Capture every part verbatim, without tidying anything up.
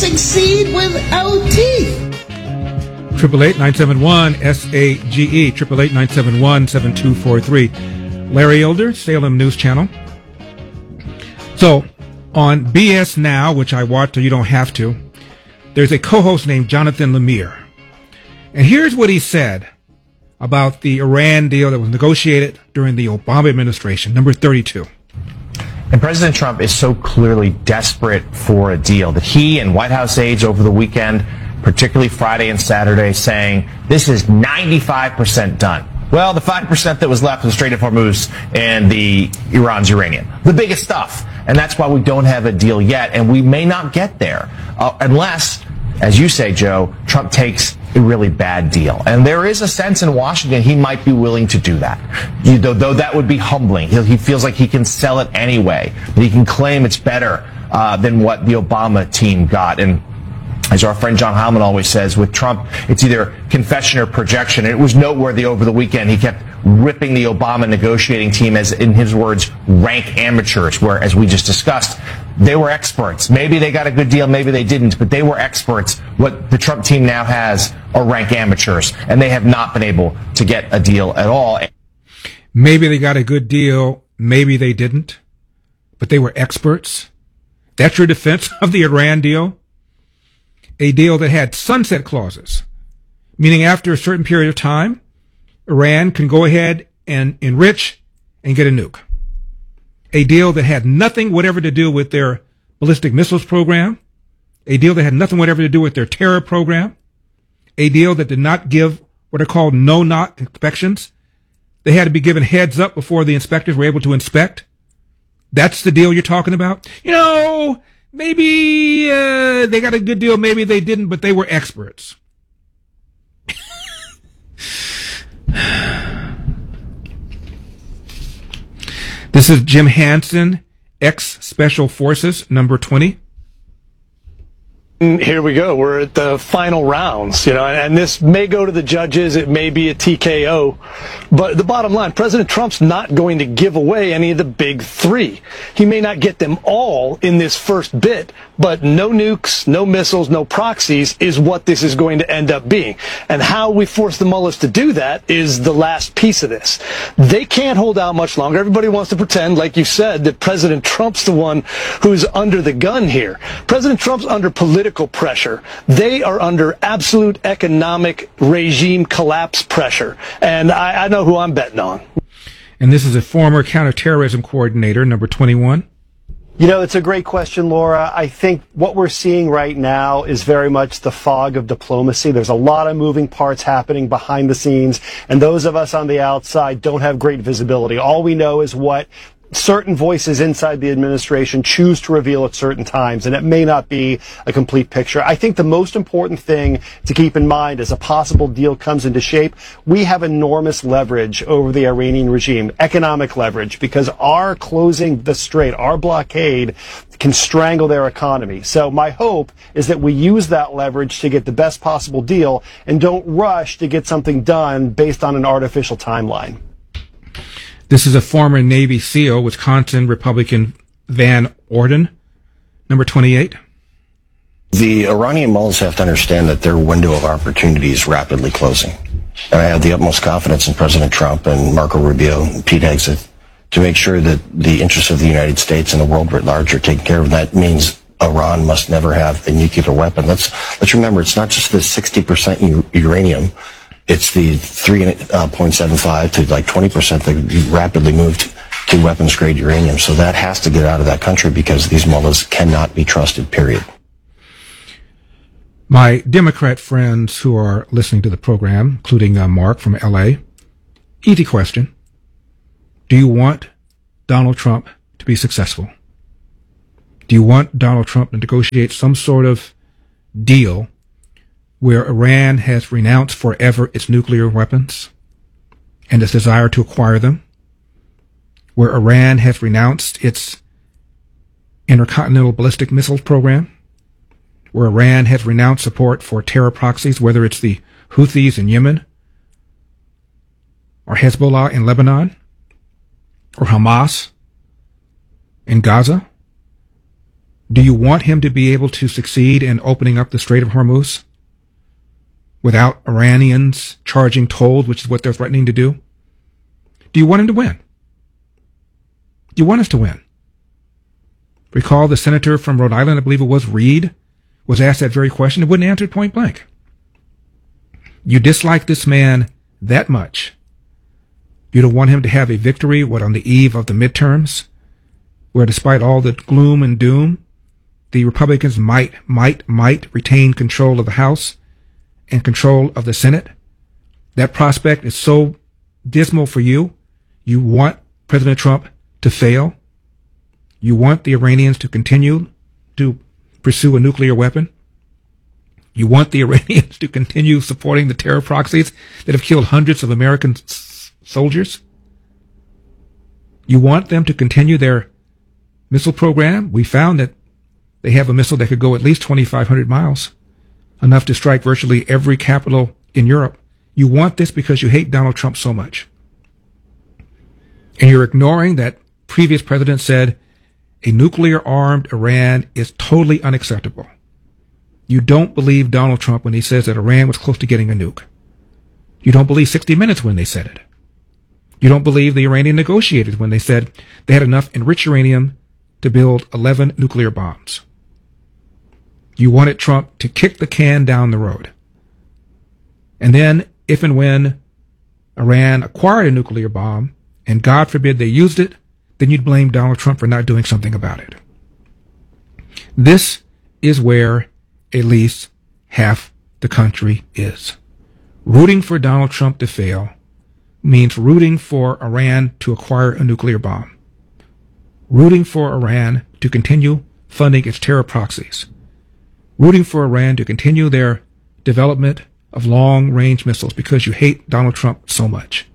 succeed without teeth. Triple eight nine seven one S A G E. Triple eight nine seven one seven two four three. Larry Elder, Salem News Channel. So, on B S Now, which I watch, so you don't have to, there's a co-host named Jonathan Lemire. And here's what he said about the Iran deal that was negotiated during the Obama administration, number thirty-two. And President Trump is so clearly desperate for a deal that he and White House aides over the weekend, particularly Friday and Saturday, saying this is ninety-five percent done. Well, the five percent that was left was Strait of Hormuz and the Iran's uranium, the biggest stuff. And that's why we don't have a deal yet, and we may not get there uh, unless, as you say, Joe, Trump takes a really bad deal. And there is a sense in Washington he might be willing to do that, you, though, though that would be humbling. He, he feels like he can sell it anyway, that he can claim it's better uh, than what the Obama team got. And as our friend John Heilemann always says, with Trump, it's either confession or projection. And it was noteworthy over the weekend. He kept ripping the Obama negotiating team as, in his words, rank amateurs, where, as we just discussed, they were experts. Maybe they got a good deal, maybe they didn't, but they were experts. What the Trump team now has are rank amateurs, and they have not been able to get a deal at all. Maybe they got a good deal, maybe they didn't, but they were experts. That's your defense of the Iran deal? A deal that had sunset clauses, meaning after a certain period of time, Iran can go ahead and enrich and get a nuke. A deal that had nothing whatever to do with their ballistic missiles program. A deal that had nothing whatever to do with their terror program. A deal that did not give what are called no-knock inspections. They had to be given heads up before the inspectors were able to inspect. That's the deal you're talking about? You know, maybe uh, they got a good deal, maybe they didn't, but they were experts. This is Jim Hansen, ex-Special Forces, number twenty. Here we go. We're at the final rounds, you know, and this may go to the judges. It may be a T K O. But the bottom line, President Trump's not going to give away any of the big three. He may not get them all in this first bit, but no nukes, no missiles, no proxies is what this is going to end up being. And how we force the mullahs to do that is the last piece of this. They can't hold out much longer. Everybody wants to pretend, like you said, that President Trump's the one who's under the gun here. President Trump's under political pressure. They are under absolute economic regime collapse pressure. And I, I know who I'm betting on. And this is a former counterterrorism coordinator, number twenty-one. You know, it's a great question, Laura. I think what we're seeing right now is very much the fog of diplomacy. There's a lot of moving parts happening behind the scenes, and those of us on the outside don't have great visibility. All we know is what certain voices inside the administration choose to reveal at certain times, and it may not be a complete picture. I think the most important thing to keep in mind as a possible deal comes into shape, we have enormous leverage over the Iranian regime, economic leverage, because our closing the strait, our blockade, can strangle their economy. So my hope is that we use that leverage to get the best possible deal and don't rush to get something done based on an artificial timeline. This is a former Navy SEAL, Wisconsin Republican Van Orden, number twenty-eight. The Iranian mullahs have to understand that their window of opportunity is rapidly closing. And I have the utmost confidence in President Trump and Marco Rubio and Pete Hegseth to make sure that the interests of the United States and the world writ large are taken care of. That means Iran must never have a nuclear weapon. Let's, let's remember, it's not just the sixty percent uranium. It's the three point seven five to like twenty percent that rapidly moved to weapons-grade uranium. So that has to get out of that country because these mullahs cannot be trusted, period. My Democrat friends who are listening to the program, including uh, Mark from L A, easy question. Do you want Donald Trump to be successful? Do you want Donald Trump to negotiate some sort of deal where Iran has renounced forever its nuclear weapons and its desire to acquire them, where Iran has renounced its intercontinental ballistic missiles program, where Iran has renounced support for terror proxies, whether it's the Houthis in Yemen, or Hezbollah in Lebanon, or Hamas in Gaza? Do you want him to be able to succeed in opening up the Strait of Hormuz without Iranians charging tolls, which is what they're threatening to do? Do you want him to win? Do you want us to win? Recall the senator from Rhode Island, I believe it was, Reed, was asked that very question and wouldn't answer it point blank. You dislike this man that much. You don't want him to have a victory, what, on the eve of the midterms, where despite all the gloom and doom, the Republicans might, might, might retain control of the House and control of the Senate. That prospect is so dismal for you. You want President Trump to fail. You want the Iranians to continue to pursue a nuclear weapon. You want the Iranians to continue supporting the terror proxies that have killed hundreds of American s- soldiers. You want them to continue their missile program. We found that they have a missile that could go at least twenty-five hundred miles, enough to strike virtually every capital in Europe. You want this because you hate Donald Trump so much. And you're ignoring that previous president said a nuclear-armed Iran is totally unacceptable. You don't believe Donald Trump when he says that Iran was close to getting a nuke. You don't believe sixty minutes when they said it. You don't believe the Iranian negotiators when they said they had enough enriched uranium to build eleven nuclear bombs. You wanted Trump to kick the can down the road. And then, if and when Iran acquired a nuclear bomb, and God forbid they used it, then you'd blame Donald Trump for not doing something about it. This is where at least half the country is. Rooting for Donald Trump to fail means rooting for Iran to acquire a nuclear bomb. Rooting for Iran to continue funding its terror proxies. Rooting for Iran to continue their development of long-range missiles because you hate Donald Trump so much.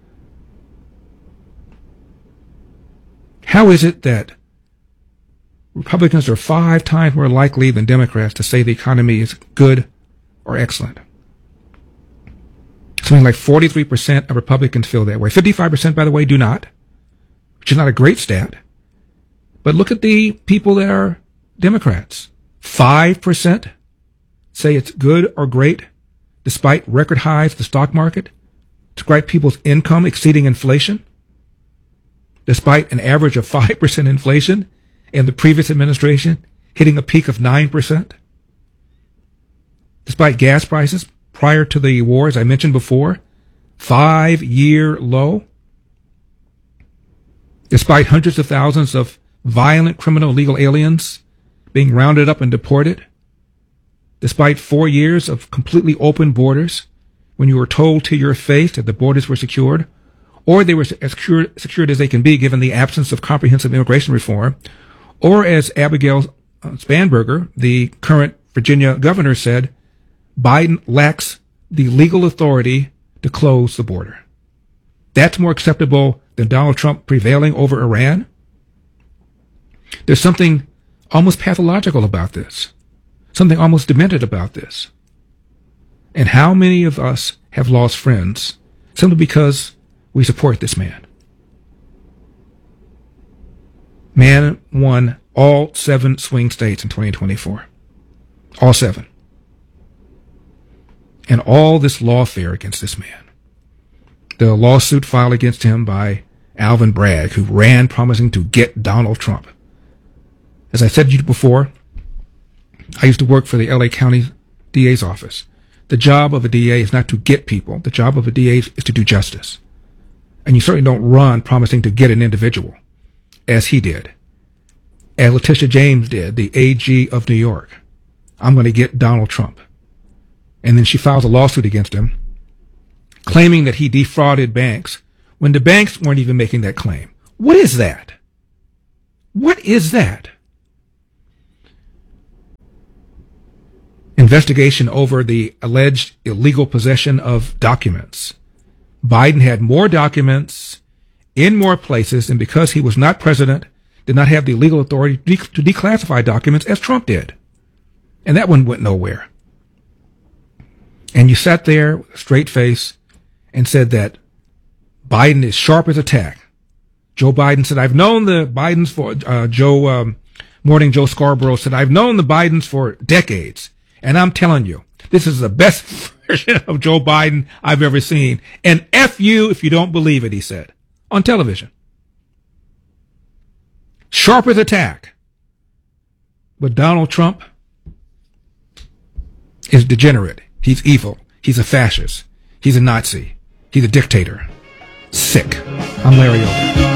How is it that Republicans are five times more likely than Democrats to say the economy is good or excellent? Something like forty-three percent of Republicans feel that way. fifty-five percent, by the way, do not, which is not a great stat. But look at the people that are Democrats. five percent say it's good or great, despite record highs in the stock market, despite people's income exceeding inflation, despite an average of five percent inflation in the previous administration hitting a peak of nine percent, despite gas prices prior to the war, as I mentioned before, five-year low, despite hundreds of thousands of violent criminal illegal aliens being rounded up and deported, despite four years of completely open borders when you were told to your face that the borders were secured, or they were as secured, secured as they can be given the absence of comprehensive immigration reform, or as Abigail Spanberger, the current Virginia governor, said, Biden lacks the legal authority to close the border. That's more acceptable than Donald Trump prevailing over Iran? There's something almost pathological about this, something almost demented about this. And how many of us have lost friends simply because we support this man? Man won all seven swing states in twenty twenty-four. All seven. And all this lawfare against this man. The lawsuit filed against him by Alvin Bragg, who ran promising to get Donald Trump. As I said to you before, I used to work for the L A County D A's office. The job of a D A is not to get people. The job of a D A is to do justice. And you certainly don't run promising to get an individual, as he did, as Letitia James did, the A G of New York. I'm going to get Donald Trump. And then she files a lawsuit against him, claiming that he defrauded banks when the banks weren't even making that claim. What is that? What is that? Investigation over the alleged illegal possession of documents. Biden had more documents in more places, and because he was not president, did not have the legal authority to declassify documents as Trump did. And that one went nowhere. And you sat there with a straight face and said that Biden is sharp as a tack. Joe Biden said, I've known the Bidens for, uh, Joe um, Morning Joe Scarborough said, I've known the Bidens for decades, and I'm telling you, this is the best version of Joe Biden I've ever seen. And F you if you don't believe it, he said, on television. Sharp as a tack. But Donald Trump is degenerate. He's evil. He's a fascist. He's a Nazi. He's a dictator. Sick. I'm Larry Elder.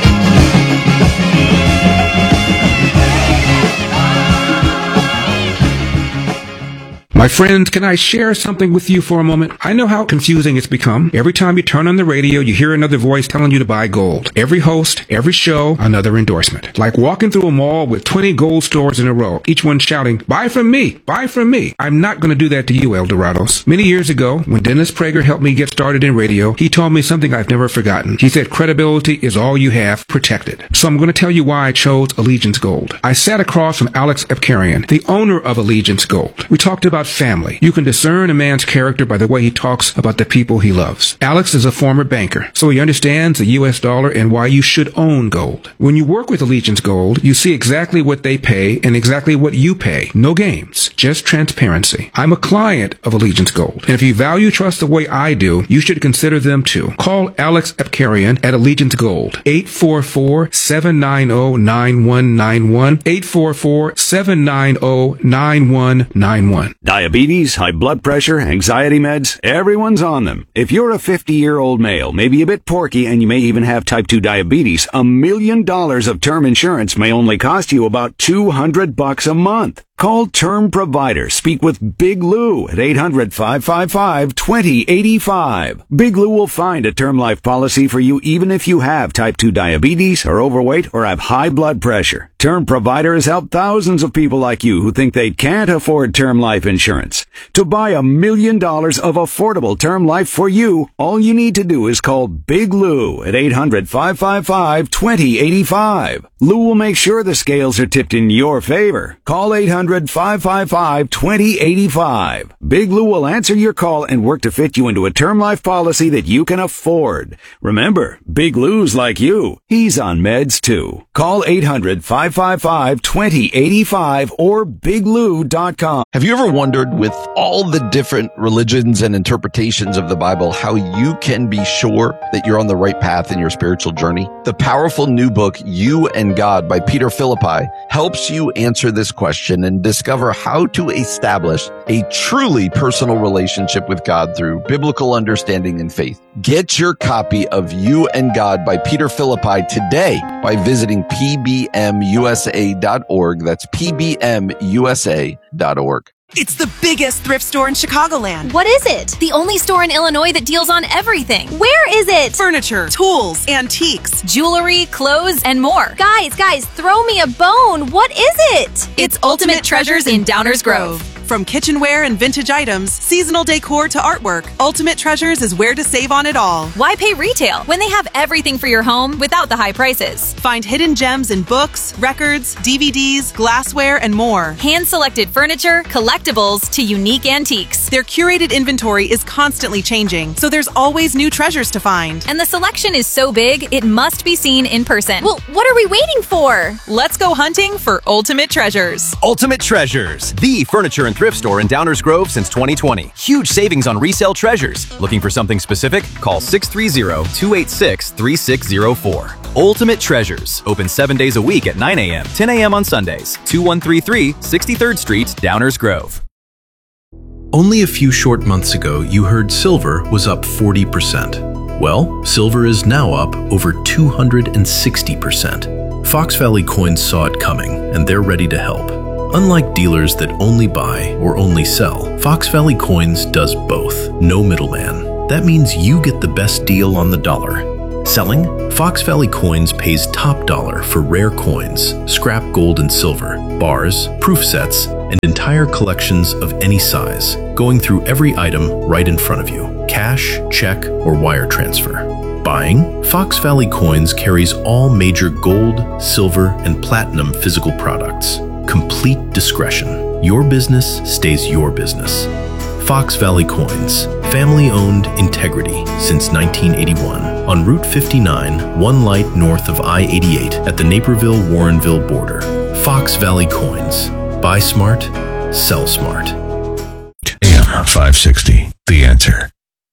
My friends, can I share something with you for a moment? I know how confusing it's become. Every time you turn on the radio, you hear another voice telling you to buy gold. Every host, every show, another endorsement. Like walking through a mall with twenty gold stores in a row, each one shouting, buy from me, buy from me. I'm not going to do that to you, El Dorados. Many years ago, when Dennis Prager helped me get started in radio, he told me something I've never forgotten. He said, credibility is all you have, protected. So I'm going to tell you why I chose Allegiance Gold. I sat across from Alex Epkarian, the owner of Allegiance Gold. We talked about family. You can discern a man's character by the way he talks about the people he loves. Alex is a former banker, so he understands the U S dollar and why you should own gold. When you work with Allegiance Gold, you see exactly what they pay and exactly what you pay. No games, just transparency. I'm a client of Allegiance Gold, and if you value trust the way I do, you should consider them too. Call Alex Epkarian at Allegiance Gold, eight four four, seven nine zero, nine one nine one, eight four four, seven nine zero, nine one nine one. Diabetes, high blood pressure, anxiety meds, everyone's on them. If you're a fifty-year-old male, maybe a bit porky, and you may even have type two diabetes, a million dollars of term insurance may only cost you about two hundred bucks a month. Call Term Provider. Speak with Big Lou at eight hundred, five five five, two zero eight five. Big Lou will find a term life policy for you even if you have type two diabetes, are overweight, or have high blood pressure. Term Provider has helped thousands of people like you who think they can't afford term life insurance. To buy a million dollars of affordable term life for you, all you need to do is call Big Lou at eight hundred, five five five, two zero eight five. Lou will make sure the scales are tipped in your favor. Call eight hundred, five five five, two zero eight five. Big Lou will answer your call and work to fit you into a term life policy that you can afford. Remember, Big Lou's like you. He's on meds too. Call eight hundred, five five five, two zero eight five or big lou dot com. Have you ever wondered, with all the different religions and interpretations of the Bible, how you can be sure that you're on the right path in your spiritual journey? The powerful new book, You and God by Peter Philippi, helps you answer this question and discover how to establish a truly personal relationship with God through biblical understanding and faith. Get your copy of You and God by Peter Philippi today by visiting p b m u s a dot org. That's p b m u s a dot org. It's the biggest thrift store in Chicagoland. What is it? The only store in Illinois that deals on everything. Where is it? Furniture, tools, antiques, jewelry, clothes, and more. Guys, guys, throw me a bone. What is it? It's, it's Ultimate, Ultimate Treasures in Downers Grove. From kitchenware and vintage items, seasonal decor to artwork, Ultimate Treasures is where to save on it all. Why pay retail when they have everything for your home without the high prices? Find hidden gems in books, records, D V Ds, glassware, and more. Hand-selected furniture, collectibles, to unique antiques. Their curated inventory is constantly changing, so there's always new treasures to find. And the selection is so big, it must be seen in person. Well, what are we waiting for? Let's go hunting for Ultimate Treasures. Ultimate Treasures, the furniture and thrift store in Downers Grove since twenty twenty. Huge savings on resale treasures. Looking for something specific? Call six three zero, two eight six, three six zero four. Ultimate Treasures, open seven days a week at nine a m, ten a m on Sundays. two one three three, sixty-third Street, Downers Grove. Only a few short months ago, you heard silver was up forty percent. Well, silver is now up over two hundred sixty percent. Fox Valley Coins saw it coming, and they're ready to help. Unlike dealers that only buy or only sell, Fox Valley Coins does both. No middleman. That means you get the best deal on the dollar. Selling? Fox Valley Coins pays top dollar for rare coins, scrap gold and silver, bars, proof sets, and entire collections of any size, going through every item right in front of you, cash, check, or wire transfer. Buying? Fox Valley Coins carries all major gold, silver, and platinum physical products. Complete discretion. Your business stays your business. Fox Valley Coins. Family-owned integrity since nineteen eighty-one. On Route fifty-nine, one light north of I eighty-eight at the Naperville-Warrenville border. Fox Valley Coins. Buy smart, sell smart. A M five sixty, The Answer.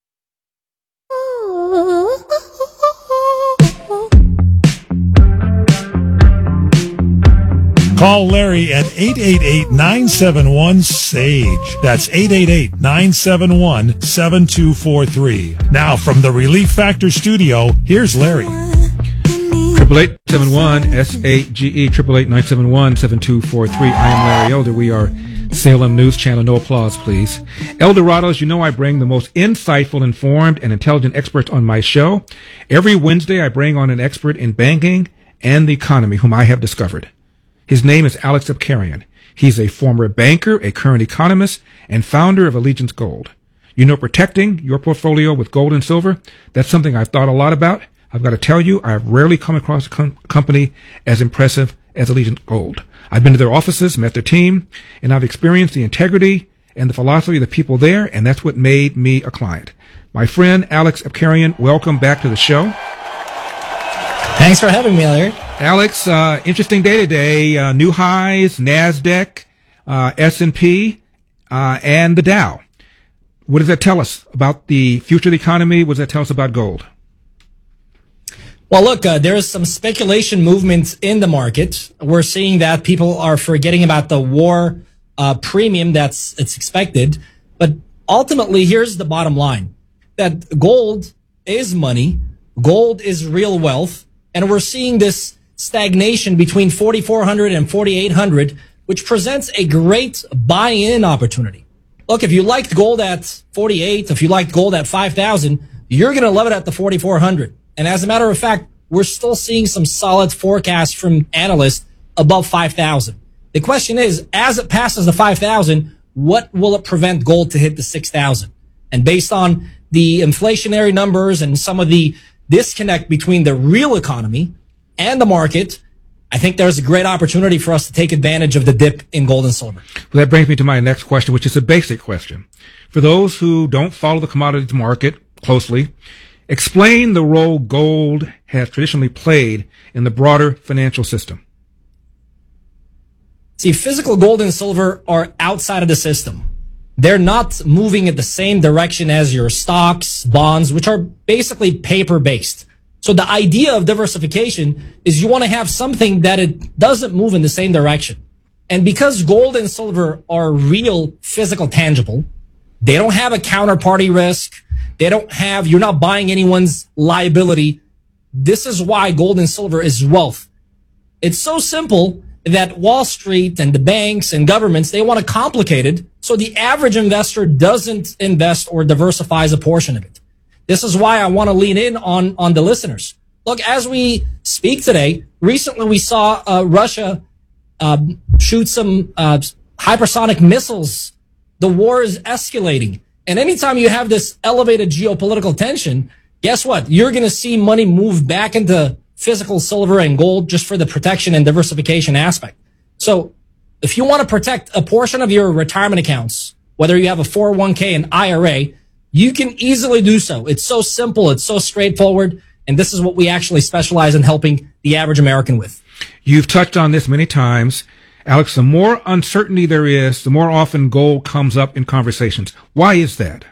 Call Larry at eight eight eight, nine seven one, SAGE. That's eight eight eight, nine seven one, seven two four three. Now from the Relief Factor studio, here's Larry. Triple eight seven one S A G E triple eight nine seven one seven two four three. I am Larry Elder. We are Salem News Channel. No applause, please. Eldorados, you know I bring the most insightful, informed, and intelligent experts on my show. Every Wednesday, I bring on an expert in banking and the economy, whom I have discovered. His name is Alex Abkarian. He's a former banker, a current economist, and founder of Allegiance Gold. You know, protecting your portfolio with gold and silver, that's something I've thought a lot about. I've got to tell you, I've rarely come across a com- company as impressive as Allegiance Gold. I've been to their offices, met their team, and I've experienced the integrity and the philosophy of the people there, and that's what made me a client. My friend Alex Abkarian, welcome back to the show. Thanks for having me, Larry. Alex, uh, interesting day today. Uh, new highs, NASDAQ, uh, S and P, uh, and the Dow. What does that tell us about the future of the economy? What does that tell us about gold? Well, look, uh, there is some speculation movements in the market. We're seeing that people are forgetting about the war uh, premium that's it's expected. But ultimately, here's the bottom line, that gold is money. Gold is real wealth. And we're seeing this stagnation between forty-four hundred and forty-eight hundred, which presents a great buy-in opportunity. Look, if you liked gold at forty-eight, if you liked gold at five thousand, you're going to love it at the forty-four hundred. And as a matter of fact, we're still seeing some solid forecasts from analysts above five thousand. The question is, as it passes the five thousand, what will it prevent gold to hit the six thousand? And based on the inflationary numbers and some of the disconnect between the real economy and the market, I think there's a great opportunity for us to take advantage of the dip in gold and silver. Well, that brings me to my next question, which is a basic question. For those who don't follow the commodities market closely, explain the role gold has traditionally played in the broader financial system. See, physical gold and silver are outside of the system. They're not moving in the same direction as your stocks, bonds, which are basically paper-based. So the idea of diversification is you want to have something that it doesn't move in the same direction. And because gold and silver are real, physical, tangible, they don't have a counterparty risk. They don't have, you're not buying anyone's liability. This is why gold and silver is wealth. It's so simple that Wall Street and the banks and governments, they want to complicate it so the average investor doesn't invest or diversifies a portion of it. This is why I want to lean in on, on the listeners. Look, as we speak today, recently we saw uh, Russia uh, shoot some uh, hypersonic missiles. The war is escalating. And anytime you have this elevated geopolitical tension, guess what? You're going to see money move back into physical silver and gold just for the protection and diversification aspect. So if you want to protect a portion of your retirement accounts, whether you have a four oh one k and I R A, you can easily do so. It's so simple. It's so straightforward. And this is what we actually specialize in helping the average American with. You've touched on this many times. Alex, the more uncertainty there is, the more often gold comes up in conversations. Why is that?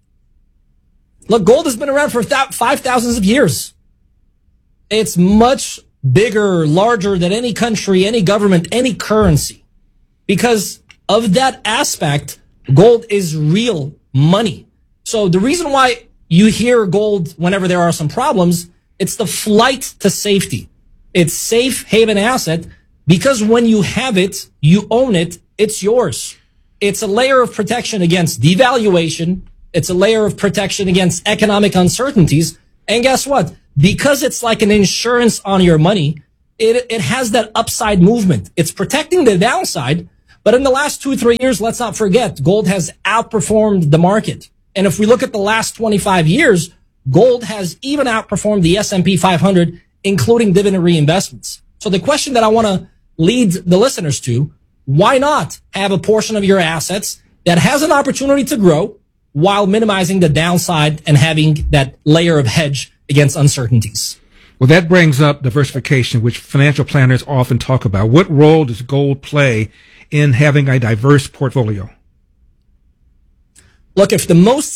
Look, gold has been around for th- five thousands of years. It's much bigger, larger than any country, any government, any currency. Because of that aspect, gold is real money. So the reason why you hear gold whenever there are some problems, it's the flight to safety. It's safe haven asset because when you have it, you own it, it's yours. It's a layer of protection against devaluation. It's a layer of protection against economic uncertainties. And guess what? Because it's like an insurance on your money, it, it has that upside movement. It's protecting the downside. But in the last two, three years, let's not forget, gold has outperformed the market. And if we look at the last twenty-five years, gold has even outperformed the S and P five hundred, including dividend reinvestments. So the question that I want to lead the listeners to, why not have a portion of your assets that has an opportunity to grow while minimizing the downside and having that layer of hedge against uncertainties? Well, that brings up diversification, which financial planners often talk about. What role does gold play in having a diverse portfolio? Look, if the most